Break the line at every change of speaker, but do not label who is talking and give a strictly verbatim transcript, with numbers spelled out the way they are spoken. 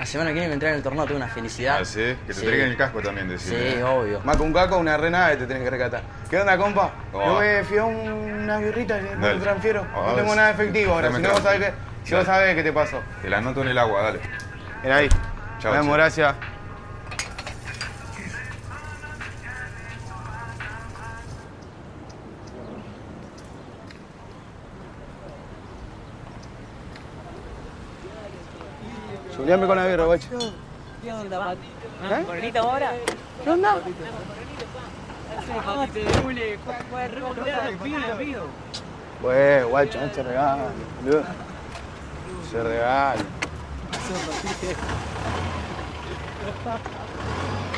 La semana que viene me entregan el torneo, tengo una felicidad.
Ah, ¿sí? Que te
Sí.
traigan el casco también, decís.
Sí,
¿eh?
obvio.
Más que un caco, una renada te tenés que recatar. ¿Qué onda, compa?
Oh.
Yo me fui a unas birritas y
Dale.
me transfiero.
Oh,
no tengo
sí.
nada de efectivo ahora.
Dame
Si no, vos sabés,
tranqui.
que, si vos
Dale.
sabés qué te pasó.
Te la anoto en el agua, dale.
Mira ahí.
Chao,
Nos vemos,
che.
gracias. Juliame con la birra, guacho.
¿Qué onda, Pati?
¿Eh?
¿Morenita ahora?
¿Qué onda? Pues, guacho, no se regala, boludo. Se regala.